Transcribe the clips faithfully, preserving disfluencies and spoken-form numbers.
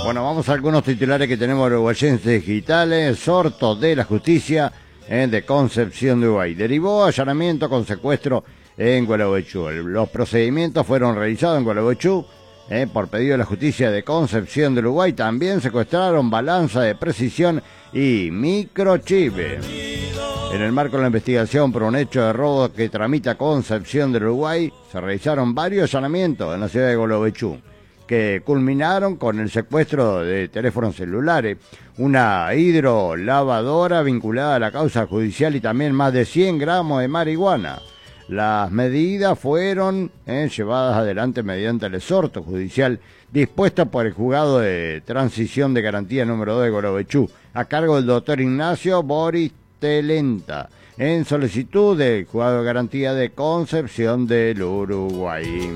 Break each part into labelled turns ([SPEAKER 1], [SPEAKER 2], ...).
[SPEAKER 1] Bueno, vamos a algunos titulares que tenemos uruguayenses digitales. Sorto de la justicia eh, de Concepción de Uruguay. Derivó allanamiento con secuestro en Gualeguaychú. Los procedimientos fueron realizados en Gualeguaychú eh, por pedido de la justicia de Concepción de Uruguay. También secuestraron balanza de precisión y microchip. En el marco de la investigación por un hecho de robo que tramita Concepción del Uruguay, se realizaron varios allanamientos en la ciudad de Gualeguaychú, que culminaron con el secuestro de teléfonos celulares, una hidrolavadora vinculada a la causa judicial y también más de cien gramos de marihuana. Las medidas fueron eh, llevadas adelante mediante el exhorto judicial dispuesto por el juzgado de transición de garantía número dos de Gualeguaychú, a cargo del doctor Ignacio Boris Telenta, en solicitud del juzgado de garantía de Concepción del Uruguay.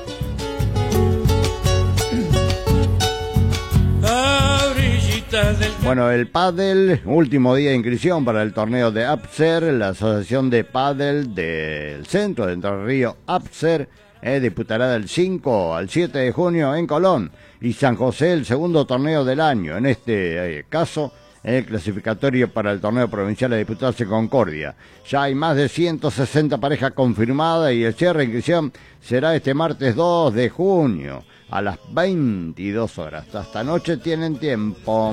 [SPEAKER 1] Bueno, el pádel, último día de inscripción para el torneo de APSER. La Asociación de Pádel del Centro de Entre Ríos, APSER, eh, disputará del cinco al siete de junio en Colón y San José el segundo torneo del año. En este eh, caso, el clasificatorio para el torneo provincial a disputarse en Concordia. Ya hay más de ciento sesenta parejas confirmadas y el cierre de inscripción será este martes dos de junio. A las veintidós horas. Hasta esta noche tienen tiempo.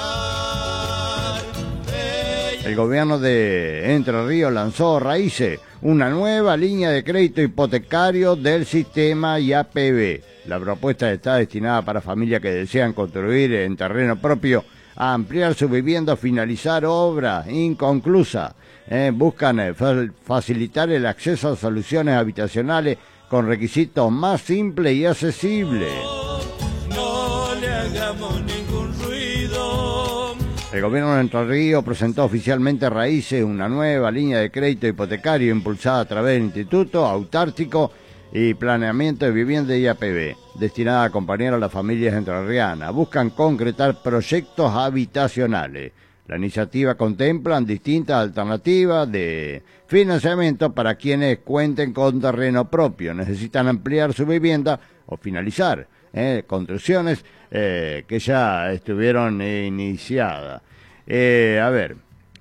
[SPEAKER 1] El gobierno de Entre Ríos lanzó Raíces, una nueva línea de crédito hipotecario del sistema I A P B. La propuesta está destinada para familias que desean construir en terreno propio, a ampliar su vivienda o finalizar obra inconclusa. Eh, buscan eh, facilitar el acceso a soluciones habitacionales con requisitos más simples y accesibles. No le hagamos ningún ruido. El gobierno de Entre Ríos presentó oficialmente Raíces, una nueva línea de crédito hipotecario impulsada a través del Instituto Autártico y Planeamiento de Vivienda I A P B, destinada a acompañar a las familias entrerrianas. Buscan concretar proyectos habitacionales. La iniciativa contempla distintas alternativas de financiamiento para quienes cuenten con terreno propio, necesitan ampliar su vivienda o finalizar eh, construcciones eh, que ya estuvieron iniciadas. Eh, a ver,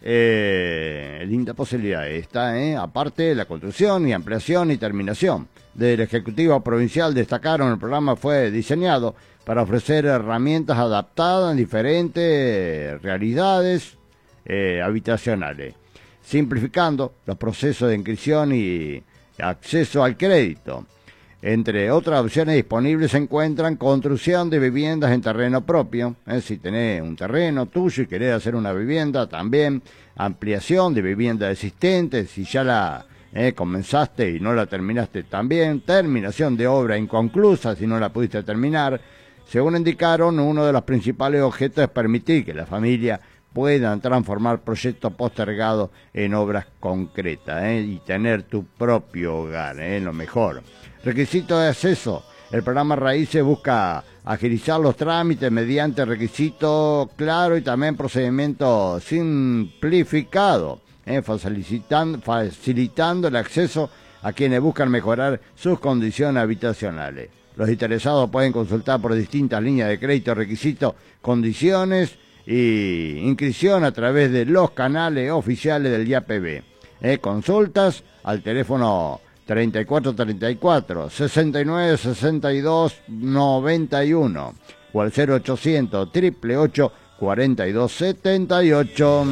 [SPEAKER 1] eh, linda posibilidad esta, eh, aparte de la construcción y ampliación y terminación. Desde el Ejecutivo Provincial destacaron el programa fue diseñado para ofrecer herramientas adaptadas en diferentes realidades eh, habitacionales, simplificando los procesos de inscripción y acceso al crédito. Entre otras opciones disponibles se encuentran construcción de viviendas en terreno propio, eh, si tenés un terreno tuyo y querés hacer una vivienda, también ampliación de vivienda existente, si ya la eh, comenzaste y no la terminaste, también terminación de obra inconclusa si no la pudiste terminar. Según indicaron, uno de los principales objetos es permitir que la familia puedan transformar proyectos postergados en obras concretas eh, y tener tu propio hogar, eh, lo mejor. Requisito de acceso. El programa Raíces busca agilizar los trámites mediante requisitos claros y también procedimientos simplificados, eh, facilitando, facilitando el acceso a quienes buscan mejorar sus condiciones habitacionales. Los interesados pueden consultar por distintas líneas de crédito, requisitos, condiciones y inscripción a través de los canales oficiales del I A P B. Eh, consultas al teléfono treinta y cuatro treinta y cuatro, sesenta y nueve sesenta y dos noventa y uno o al cero ochocientos, ocho ocho ocho, cuarenta y dos setenta y ocho.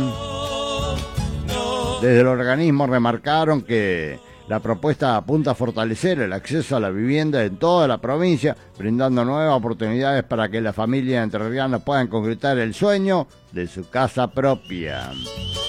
[SPEAKER 1] Desde el organismo remarcaron que la propuesta apunta a fortalecer el acceso a la vivienda en toda la provincia, brindando nuevas oportunidades para que las familias entrerrianas puedan concretar el sueño de su casa propia.